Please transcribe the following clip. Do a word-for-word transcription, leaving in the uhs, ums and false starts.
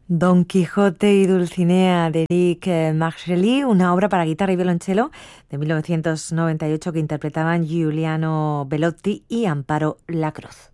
Don Quijote y Dulcinea de Eric eh, Marchelly, una obra para guitarra y violonchelo de mil novecientos noventa y ocho que interpretaban Giuliano Bellotti y Amparo Lacroze.